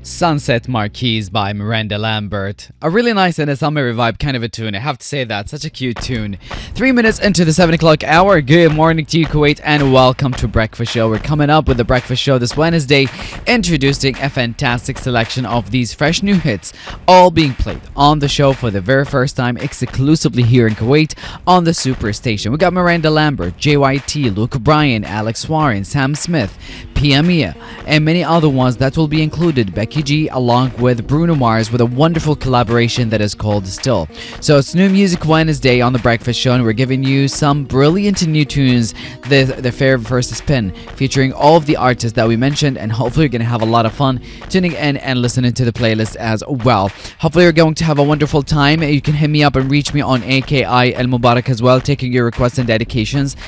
Sunset Marquise by Miranda Lambert. A really nice and a summery vibe kind of a tune. I have to say that. Such a cute tune. 3 minutes into the 7 o'clock hour. Good morning to you, Kuwait, and welcome to Breakfast Show. We're coming up with the Breakfast Show this Wednesday, introducing a fantastic selection of these fresh new hits, all being played on the show for the very first time exclusively here in Kuwait on the Superstation. We got Miranda Lambert, JYT, Luke Bryan, Alex Warren, Sam Smith, Pia Mia, and many other ones that will be included. Becky G along with Bruno Mars with a wonderful collaboration that is called Still. So it's New Music Wednesday on the Breakfast Show, and we're giving you some brilliant new tunes, the very first spin, featuring all of the artists that we mentioned, and hopefully you're going to have a lot of fun tuning in and listening to the playlist as well. Hopefully you're going to have a wonderful time. You can hit me up and reach me on AKI El Mubarak as well, taking your requests and dedications.